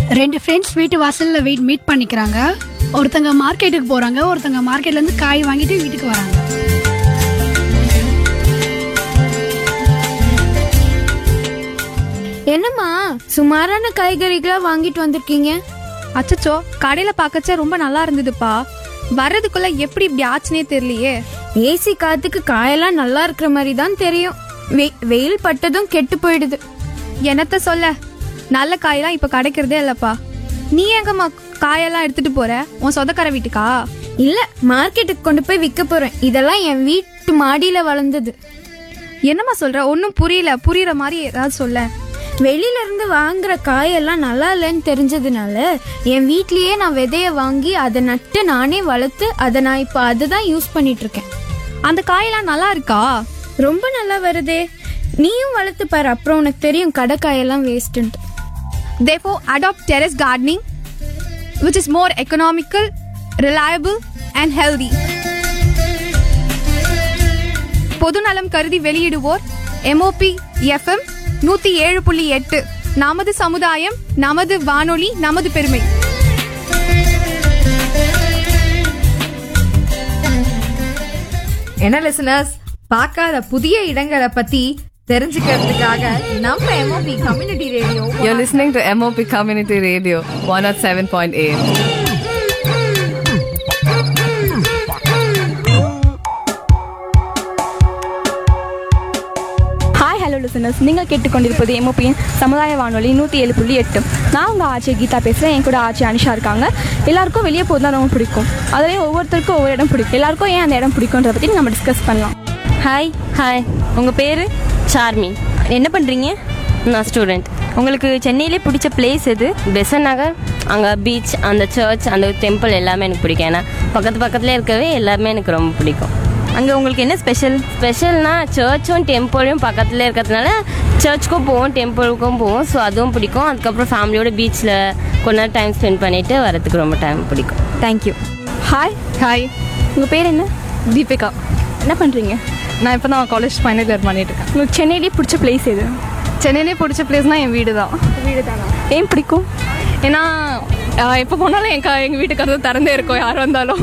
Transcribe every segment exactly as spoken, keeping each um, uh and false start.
ரெண்டு ஃப்ரெண்ட்ஸ் வீட்டு வாசல்ல வெயிட் மீட் பண்ணிக்கிறாங்க. ஒருத்தங்க மார்க்கெட்டுக்கு போறாங்க, ஒருத்தங்க மார்க்கெட்ல இருந்து காய் வாங்கிட்டு வீட்டுக்கு வராங்க. என்னம்மா சுமாரான காய்கறிகளா வாங்கிட்டு வந்திருக்கீங்க? அச்சச்சோ, கடையில பார்க்கச்ச ரொம்ப நல்லா இருந்ததுப்பா. வர்றதுக்குள்ள எப்படி இப்படி ஆச்சுனே தெரியலையே. ஏசி காத்துக்கு காயெல்லாம் நல்லா இருக்கிற மாதிரி தான் தெரியும். வெயில் பட்டதும் கெட்டு போயிடுது. என்னத்த சொல்ல, நல்ல காயெல்லாம் இப்ப கிடைக்கிறதே இல்லப்பா. நீ எங்கம்மா காயெல்லாம் எடுத்துட்டு போற? உன் சொந்தக்கார வீட்டுக்கா? இல்ல, மார்க்கெட்டுக்கு கொண்டு போய் விற்க போறேன். இதெல்லாம் என் வீட்டு மாடியில வளர்ந்தது. என்னம்மா சொல்ற? ஒன்னும் புரியல. புரியுற மாதிரி ஏதாவது சொல்ல. வெளியில இருந்து வாங்குற காயெல்லாம் நல்லா இல்லைன்னு தெரிஞ்சதுனால என் வீட்லயே நான் விதைய வாங்கி அதை நட்டு நானே வளர்த்து அதை நான் இப்ப அதுதான் யூஸ் பண்ணிட்டு இருக்கேன். அந்த காயெல்லாம் நல்லா இருக்கா? ரொம்ப நல்லா வருதே. நீயும் வளர்த்து பாரு, அப்புறம் உனக்கு தெரியும் கடை காயெல்லாம் வேஸ்ட்ன்ட்டு. Therefore, adopt terrace gardening, which is more economical, reliable and healthy. பொதுநலம் கருதி வெளியிடுவோர் எம்ஓபி எஃப்எம் நூத்தி ஏழு புள்ளி எட்டு. நமது சமுதாயம், நமது வானொலி, நமது பெருமை. என்ன லிசனர்ஸ், பார்க்காத புதிய இடங்களை பத்தி தெரிஞ்சுக்கிறதுக்காக நம்ம MOP community radio. You're listening to M O P Community Radio one oh seven point eight. Hi hello listeners, நீங்கள் கேட்டுக்கொண்டிருப்பது எம்ஓபியின் சமுதாய வானொலி நூற்றி ஏழு புள்ளி எட்டு. நான் உங்கள் ஆட்சி கீதா பேசுகிறேன். என் கூட ஆட்சி அனிஷா இருக்காங்க. எல்லாருக்கும் வெளியே போது தான் ரொம்ப பிடிக்கும். அதுலேயும் ஒவ்வொருத்தருக்கும் ஒவ்வொரு இடம் பிடிக்கும். எல்லாருக்கும் ஏன் அந்த இடம் பிடிக்கும்ன்றத பற்றி நம்ம டிஸ்கஸ் பண்ணலாம். ஹாய் ஹாய் உங்கள் பேர்? சார்மி. என்ன பண்ணுறீங்க? நான் ஸ்டூடெண்ட். உங்களுக்கு சென்னையிலே பிடிச்ச பிளேஸ் எது? பெசன் நகர். அங்கே பீச், அந்த சர்ச், அந்த டெம்பிள் எல்லாமே எனக்கு பிடிக்கும். ஏன்னா பக்கத்து பக்கத்துலேயே இருக்கவே எல்லாமே எனக்கு ரொம்ப பிடிக்கும். அங்கே உங்களுக்கு என்ன ஸ்பெஷல்? ஸ்பெஷல்னா சர்ச்சும் டெம்பிளும் பக்கத்தில் இருக்கிறதுனால சர்ச்சுக்கும் போவோம், டெம்பிளுக்கும் போவோம். ஸோ அதுவும் பிடிக்கும். அதுக்கப்புறம் ஃபேமிலியோட பீச்சில் கொஞ்ச நேரம் டைம் ஸ்பெண்ட் பண்ணிவிட்டு வரதுக்கு ரொம்ப டைம் பிடிக்கும். தேங்க்யூ. ஹாய் ஹாய், உங்கள் பேர் என்ன? தீபிகா. என்ன பண்ணுறீங்க? நான் இப்போ தான் காலேஜ் ஃபைனல் இயர் பண்ணிட்டு இருக்கேன். உங்களுக்கு சென்னையிலே பிடிச்ச பிளேஸ் எது? சென்னையிலே பிடிச்ச பிளேஸ்னால் என் வீடு தான். வீடு தானா? ஏன் பிடிக்கும்? ஏன்னா எப்போ போனாலும் என் எங்கள் வீட்டுக்கு அது திறந்தே இருக்கும், யார் வந்தாலும்.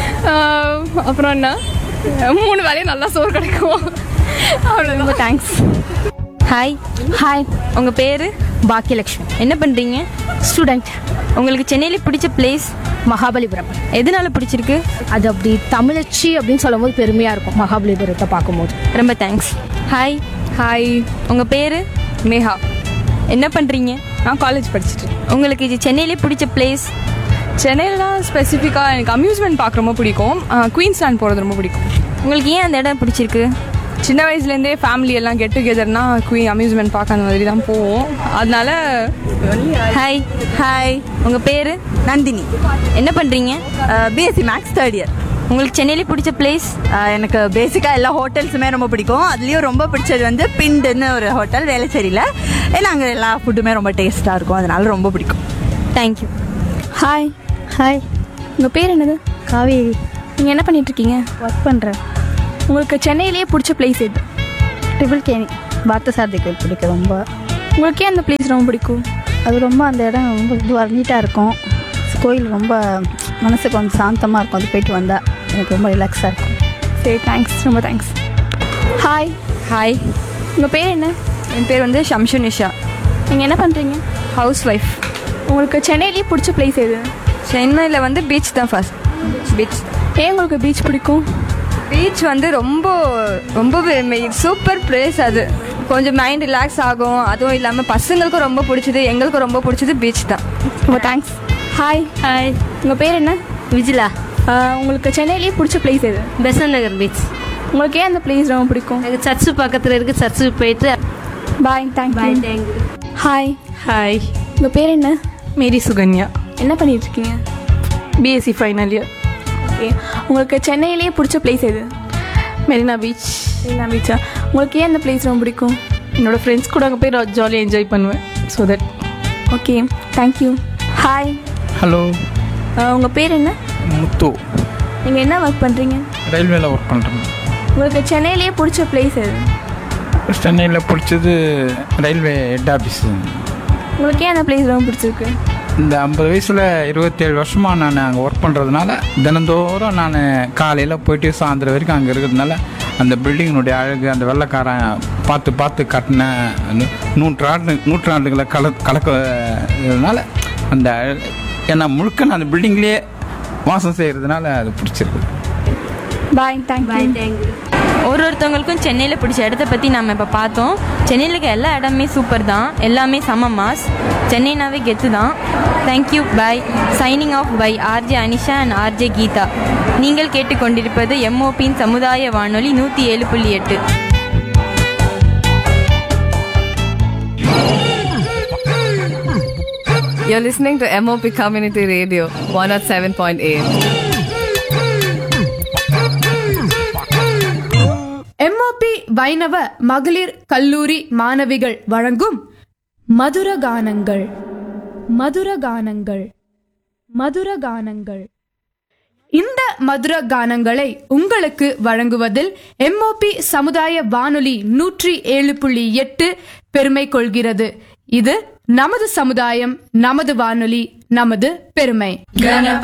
அப்புறம் என்ன, மூணு வேலையும் நல்லா சோறு கிடைக்கும். அவ்வளோ. ரொம்ப தேங்க்ஸ். ஹாய் ஹாய் உங்கள் பேர்? பாக்கியலக்ஷ்மி. என்ன பண்ணுறீங்க? ஸ்டூடெண்ட். உங்களுக்கு சென்னையிலே பிடிச்ச பிளேஸ்? மகாபலிபுரம். எதனால பிடிச்சிருக்கு? அது அப்படி தமிழச்சி அப்படின்னு சொல்லும் போது பெருமையாக இருக்கும் மகாபலிபுரத்தை பார்க்கும்போது. ரொம்ப தேங்க்ஸ். ஹாய் ஹாய், உங்கள் பேர்? மேஹா. என்ன பண்ணுறீங்க? நான் காலேஜ் படிச்சுட்டு. உங்களுக்கு இது சென்னையிலே பிடிச்ச பிளேஸ்? சென்னையிலாம் ஸ்பெசிஃபிக்காக எனக்கு அம்யூஸ்மெண்ட் பார்க்க ரொம்ப பிடிக்கும். குயின்ஸ்லாண்ட் போகிறது ரொம்ப பிடிக்கும். உங்களுக்கு ஏன் அந்த இடம் பிடிச்சிருக்கு? சின்ன வயசுலேருந்தே ஃபேமிலி எல்லாம் கெட் டுகெதர்னா குயின் அம்யூஸ்மெண்ட் பார்க்க அந்த மாதிரி தான் போவோம். அதனால. ஹாய் ஹாய் உங்கள் பேர்? நந்தினி. என்ன பண்ணுறீங்க? BSc maths third year. உங்களுக்கு சென்னையிலே பிடிச்ச பிளேஸ்? எனக்கு பேசிக்காக எல்லா ஹோட்டல்ஸுமே ரொம்ப பிடிக்கும். அதுலேயும் ரொம்ப பிடிச்சது வந்து பிண்டுன்னு ஒரு ஹோட்டல் வேளச்சேரியில். ஏன்னா அங்கே எல்லா ஃபுட்டுமே ரொம்ப டேஸ்ட்டாக இருக்கும், அதனால ரொம்ப பிடிக்கும். தேங்க்யூ. ஹாய் ஹாய் உங்கள் பேர் என்னது? காவேரி. நீங்கள் என்ன பண்ணிகிட்ருக்கீங்க? ஒர்க் பண்ணுறேன். உங்களுக்கு சென்னையிலேயே பிடிச்ச பிளேஸ் எது? ட்ரிபிள் கேணி பார்த்தசாரதி கோயில் பிடிக்கும் ரொம்ப. உங்களுக்கு ஏன் அந்த பிளேஸ் ரொம்ப பிடிக்கும்? அது ரொம்ப அந்த இடம் ரொம்ப இதுவாக நீட்டாக இருக்கும். கோயில் ரொம்ப மனசுக்கு கொஞ்சம் சாந்தமாக இருக்கும். அது போயிட்டு வந்தால் எனக்கு ரொம்ப ரிலாக்ஸாக இருக்கும். சரி, தேங்க்ஸ். ரொம்ப தேங்க்ஸ். ஹாய் ஹாய் உங்கள் பேர் என்ன? என் பேர் வந்து ஷம்ஷு நிஷா. நீங்கள் என்ன பண்ணுறீங்க? House wife. உங்களுக்கு சென்னையிலேயே பிடிச்ச பிளேஸ் எது? சென்னையில் வந்து பீச் தான் ஃபர்ஸ்ட். பீச். ஏன் உங்களுக்கு பீச் பிடிக்கும்? பீச் வந்து ரொம்ப ரொம்ப சூப்பர் பிளேஸ். அது கொஞ்சம் மைண்ட் ரிலாக்ஸ் ஆகும். அதுவும் இல்லாமல் பசங்களுக்கும் ரொம்ப பிடிச்சது, எங்களுக்கும் ரொம்ப பிடிச்சது பீச் தான். ரொம்ப தேங்க்ஸ். ஹாய் ஹாய் உங்கள் பேர் என்ன? விஜிலா. உங்களுக்கு சென்னையிலேயே பிடிச்ச பிளேஸ் எது? பெசன் நகர் பீச். உங்களுக்கு ஏன் அந்த பிளேஸ் ரொம்ப பிடிக்கும்? எனக்கு சர்ச்சு பக்கத்தில் இருக்குது, சர்ச்சுக்கு போயிட்டு. பாய். தேங்க்யூ. பாய். தேங்க்யூ. ஹாய் ஹாய், உங்கள் பேர் என்ன? மேரி சுகன்யா. என்ன பண்ணிகிட்ருக்கீங்க? BSc final year. ஓகே, உங்களுக்கு சென்னையிலேயே பிடிச்ச பிளேஸ் எது? மெரினா பீச். மெரினா பீச்சா? உங்களுக்கு ஏன் அந்த பிளேஸ் ரொம்ப பிடிக்கும்? என்னோடய ஃப்ரெண்ட்ஸ் கூட அங்கே போய் ஜாலியாக என்ஜாய் பண்ணுவேன். So that. Okay, thank you. Hi. Hello. உங்கள் பேர் என்ன? முத்து. நீங்கள் என்ன ஒர்க் பண்ணுறீங்க? ரயில்வேல ஒர்க் பண்ணுறேன். உங்களுக்கு சென்னையிலேயே பிடிச்ச பிளேஸ் எது? சென்னையில் பிடிச்சது ரயில்வே ஹெட் ஆஃபீஸு. உங்களுக்கு ஏன் அந்த பிளேஸ் ரொம்ப பிடிச்சிருக்கு? இந்த ஐம்பது வயசில் இருபத்தேழு வருஷமாக நான் அங்கே ஒர்க் பண்ணுறதுனால தினந்தோறும் நான் காலையில் போயிட்டு சாயந்தரம் வரைக்கும் அங்கே இருக்கிறதுனால அந்த பில்டிங்கினுடைய அழகு, அந்த வெள்ளைக்காரன் பார்த்து பார்த்து கட்டின நூற்றாண்டு நூற்றாண்டுகளை கல கலக்கிறதுனால அந்த ஏன்னா முழுக்க நான் அந்த பில்டிங்லேயே வாசம் செய்கிறதுனால அது பிடிச்சிருக்கு. Bye thank you. ஒரு ஒருத்தவங்களுக்கும் சென்னையில் பிடிச்ச இடத்த பற்றி நம்ம இப்போ பார்த்தோம். சென்னையில் இருக்க எல்லா இடமே சூப்பர் தான், எல்லாமே செம மாஸ். சென்னைனாவே கெத்து தான். Thank you. Bye. Signing off by RJ Anisha and RJ Geetha. நீங்கள் கேட்டுக்கொண்டிருப்பது எம்ஓபியின் சமுதாய வானொலி நூற்றி ஏழு புள்ளி எட்டு. You're listening to M O P Community Radio one oh seven point eight. MOP வைணவ மகளிர் கல்லூரி மாணவிகள் வழங்கும் மதுர கானங்கள் மதுர கானங்கள் மதுர கானங்கள். இந்த மதுர கானங்களை உங்களுக்கு வழங்குவதில் எம்ஓபி சமுதாய வானொலி நூற்றி ஏழு புள்ளி எட்டு பெருமை கொள்கிறது. இது நமது சமுதாயம், நமது வானொலி, நமது பெருமை.